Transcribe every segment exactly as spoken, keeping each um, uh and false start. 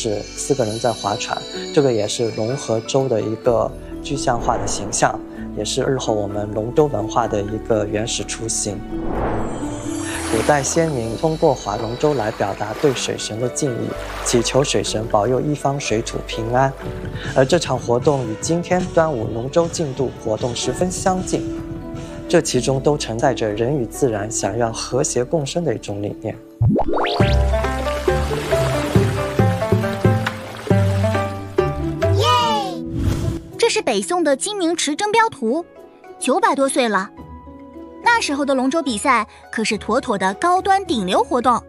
是四个人在划船，这个也是龙和舟的一个具象化的形象，也是日后我们龙舟文化的一个原始雏形。古代先民通过划龙舟来表达对水神的敬意，祈求水神保佑一方水土平安。而这场活动与今天端午龙舟竞渡活动十分相近，这其中都承载着人与自然想要和谐共生的一种理念。 耶！这是北宋的金明池征标图，九百多岁了。那时候的龙舟比赛可是妥妥的高端顶流活动。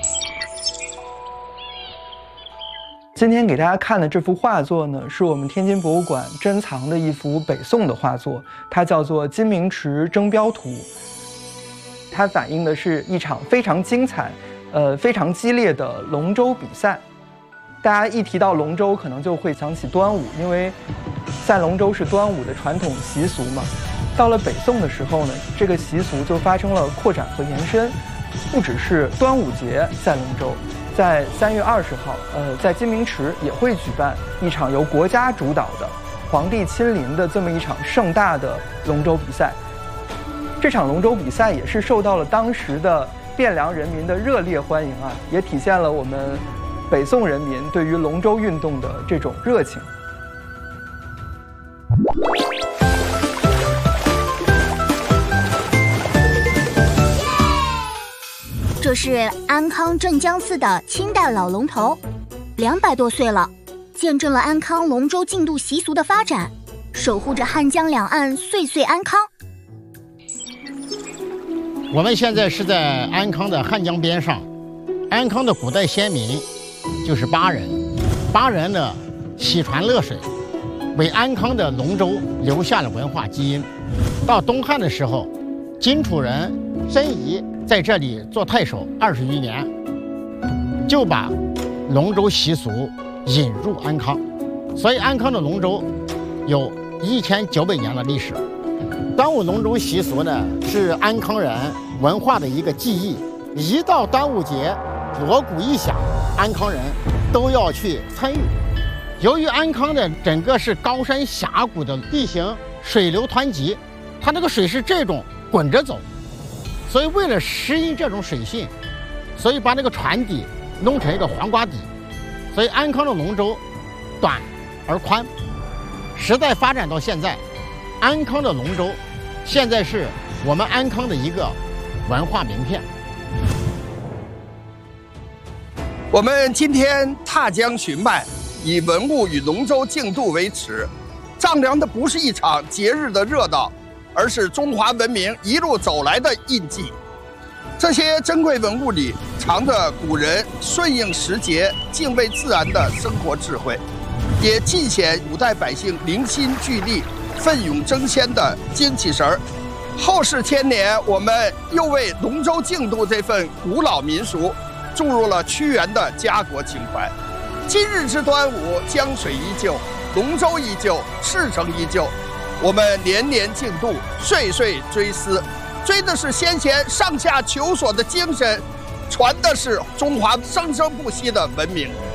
今天给大家看的这幅画作呢，是我们天津博物馆珍藏的一幅北宋的画作，它叫做《金明池征标图》。它反映的是一场非常精彩、呃非常激烈的龙舟比赛。大家一提到龙舟，可能就会想起端午，因为赛龙舟是端午的传统习俗嘛。到了北宋的时候呢，这个习俗就发生了扩展和延伸，不只是端午节赛龙舟，在三月二十号，呃，在金明池也会举办一场由国家主导的、皇帝亲临的这么一场盛大的龙舟比赛。这场龙舟比赛也是受到了当时的汴梁人民的热烈欢迎啊，也体现了我们北宋人民对于龙舟运动的这种热情。 这是安康镇江寺的清代老龙头，两百多岁了，见证了安康龙舟竞渡习俗的发展，守护着汉江两岸岁岁安康。 我们现在是在安康的汉江边上，安康的古代先民就是巴人，巴人呢喜船乐水，为安康的龙舟留下了文化基因。到东汉的时候，荆楚人申遗在这里做太守二十余年，就把龙舟习俗引入安康，所以安康的龙舟有一千九百年的历史。端午龙舟习俗呢，是安康人文化的一个记忆。一到端午节，锣鼓一响，安康人都要去参与。由于安康的整个是高山峡谷的地形，水流湍急，它那个水是这种滚着走。所以为了适应这种水性，所以把那个船底弄成一个黄瓜底，所以安康的龙舟短而宽。时代发展到现在，安康的龙舟现在是我们安康的一个文化名片。 我们今天踏江寻脉，以文物与龙舟竞渡为尺，丈量的不是一场节日的热闹，而是中华文明一路走来的印记。这些珍贵文物里藏着古人顺应时节、敬畏自然的生活智慧，也尽显古代百姓凝心聚力、奋勇争先的精气神儿。后世千年，我们又为龙舟竞渡这份古老民俗注入了屈原的家国情怀。今日之端午，江水依旧，龙舟依旧，赤诚依旧。我们年年竞渡，岁岁追思，追的是先贤上下求索的精神，传的是中华生生不息的文明。